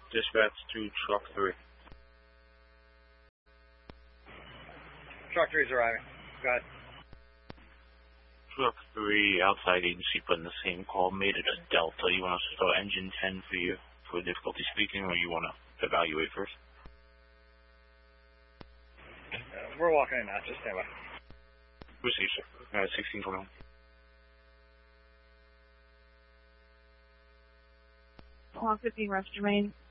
Dispatch to Truck 3. Truck 3's arriving. Go ahead. Truck 3, outside agency, put in the same call, made it a Delta. You want us to start engine 10 for you for difficulty speaking, or you want to evaluate first? We're walking in now. Just stand by. Receive, sir. 1621. Clock 15, Rush Jermaine.